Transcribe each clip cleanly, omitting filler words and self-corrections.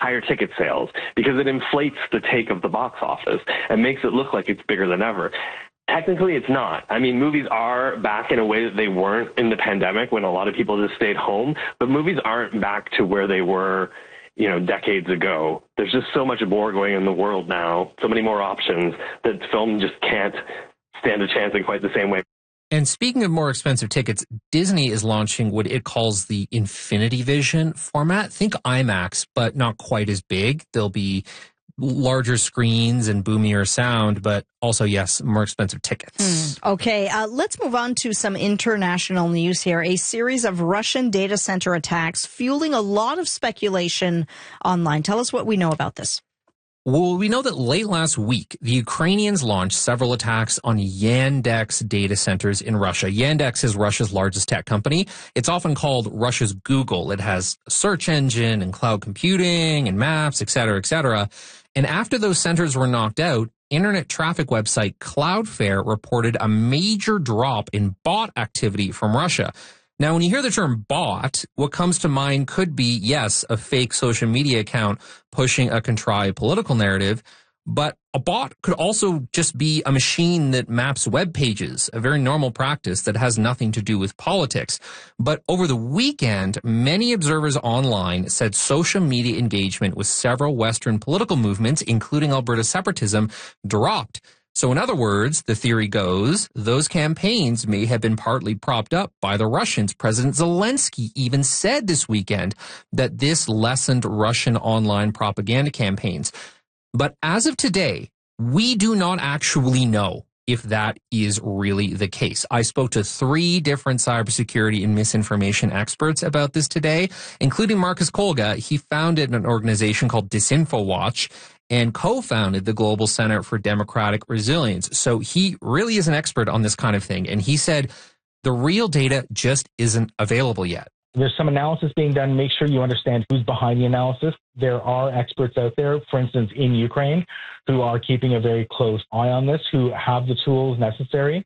higher ticket sales because it inflates the take of the box office and makes it look like it's bigger than ever. Technically, it's not. I mean, movies are back in a way that they weren't in the pandemic when a lot of people just stayed home, but movies aren't back to where they were, decades ago. There's just so much more going in the world now, so many more options that film just can't stand a chance in quite the same way. And speaking of more expensive tickets, Disney is launching what it calls the Infinity Vision format. Think IMAX, but not quite as big. There'll be larger screens and boomier sound, but also, yes, more expensive tickets. Okay, let's move on to some international news here. A series of Russian data center attacks fueling a lot of speculation online. Tell us what we know about this. Well, we know that late last week, the Ukrainians launched several attacks on Yandex data centers in Russia. Yandex is Russia's largest tech company. It's often called Russia's Google. It has a search engine and cloud computing and maps, et cetera, et cetera. And after those centers were knocked out, internet traffic website Cloudflare reported a major drop in bot activity from Russia. Now, when you hear the term bot, what comes to mind could be, yes, a fake social media account pushing a contrived political narrative, but a bot could also just be a machine that maps web pages, a very normal practice that has nothing to do with politics. But over the weekend, many observers online said social media engagement with several Western political movements, including Alberta separatism, dropped. So in other words, the theory goes, those campaigns may have been partly propped up by the Russians. President Zelensky even said this weekend that this lessened Russian online propaganda campaigns. But as of today, we do not actually know if that is really the case. I spoke to 3 different cybersecurity and misinformation experts about this today, including Marcus Kolga. He founded an organization called DisinfoWatch and co-founded the Global Center for Democratic Resilience. So he really is an expert on this kind of thing. And he said the real data just isn't available yet. There's some analysis being done. Make sure you understand who's behind the analysis. There are experts out there, for instance, in Ukraine, who are keeping a very close eye on this, who have the tools necessary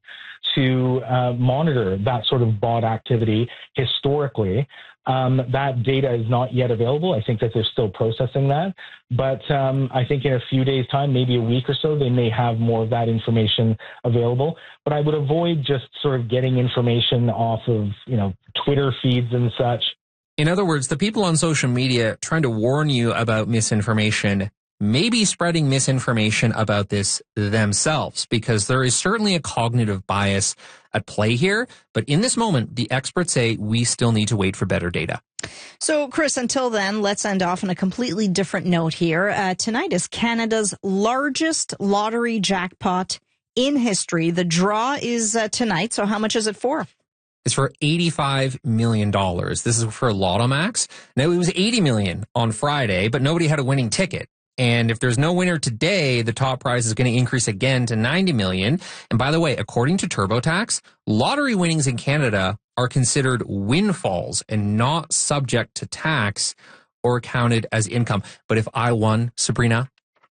to monitor that sort of bot activity historically. That data is not yet available. I think that they're still processing that. But I think in a few days' time, maybe a week or so, they may have more of that information available. But I would avoid just sort of getting information off of, Twitter feeds and such. In other words, the people on social media trying to warn you about misinformation may be spreading misinformation about this themselves, because there is certainly a cognitive bias at play here. But in this moment, the experts say we still need to wait for better data. So, Chris, until then, let's end off on a completely different note here. Tonight is Canada's largest lottery jackpot in history. The draw is tonight. So how much is it for? It's for $85 million. This is for Lottomax. Now, it was $80 million on Friday, but nobody had a winning ticket. And if there's no winner today, the top prize is going to increase again to $90 million. And by the way, according to TurboTax, lottery winnings in Canada are considered windfalls and not subject to tax or counted as income. But if I won, Sabrina,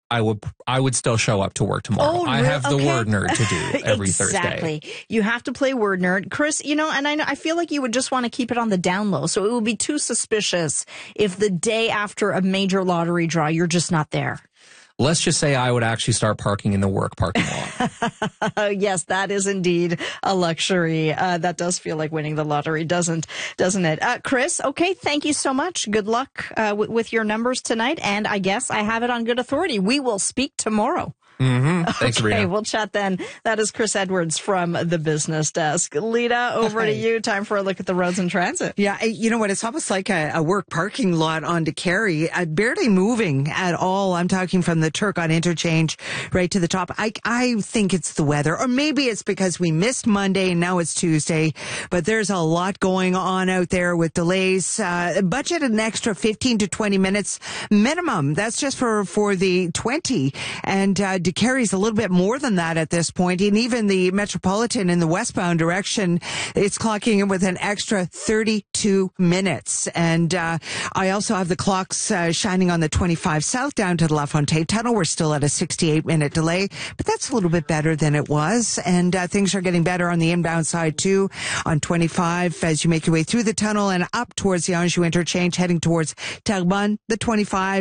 I would still show up to work tomorrow. Oh, I have the word nerd to do every Thursday. Exactly. You have to play word nerd. Chris, and I feel like you would just want to keep it on the down low. So it would be too suspicious if the day after a major lottery draw, you're just not there. Let's just say I would actually start parking in the work parking lot. Yes, that is indeed a luxury. That does feel like winning the lottery, doesn't it? Chris, okay, thank you so much. Good luck with your numbers tonight. And I guess I have it on good authority. We will speak tomorrow. Mm-hmm. Thanks, Rita. Okay, we'll chat then. That is Chris Edwards from the Business Desk. Lita, over to you. Time for a look at the roads and transit. Yeah, you know what? It's almost like a work parking lot on Décarie, barely moving at all. I'm talking from the Turcotte interchange right to the top. I think it's the weather, or maybe it's because we missed Monday and now it's Tuesday, but there's a lot going on out there with delays. Budget an extra 15 to 20 minutes minimum. That's just for the 20. And Décarie's a little bit more than that at this point. And even the Metropolitan in the westbound direction, it's clocking in with an extra 32 minutes. And I also have the clocks shining on the 25 south down to the La Fontaine Tunnel. We're still at a 68-minute delay, but that's a little bit better than it was. And things are getting better on the inbound side, too, on 25 as you make your way through the tunnel and up towards the Anjou interchange, heading towards Terrebonne, the 25.